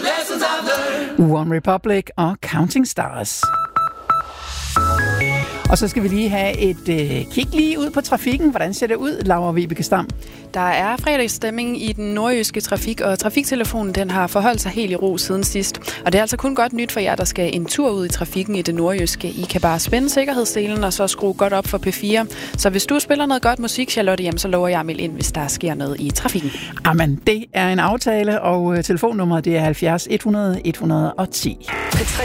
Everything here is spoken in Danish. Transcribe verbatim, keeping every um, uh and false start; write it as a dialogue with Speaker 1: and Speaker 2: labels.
Speaker 1: lessons I've learned.
Speaker 2: One Republic og Counting Stars. Og så skal vi lige have et øh, kig lige ud på trafikken. Hvordan ser det ud, Laura Vibeke Stam?
Speaker 3: Der er fredagsstemning i den nordjyske trafik, og trafiktelefonen den har forholdt sig helt i ro siden sidst. Og det er altså kun godt nyt for jer, der skal en tur ud i trafikken i det nordjyske. I kan bare spænde sikkerhedsdelen og så skrue godt op for P fire. Så hvis du spiller noget godt musik, Charlotte, jamen, så lover jeg at melde ind, hvis der sker noget i trafikken.
Speaker 2: Jamen, det er en aftale, og øh, telefonnummeret det er halvfjerds hundrede et hundrede og ti.
Speaker 4: P tre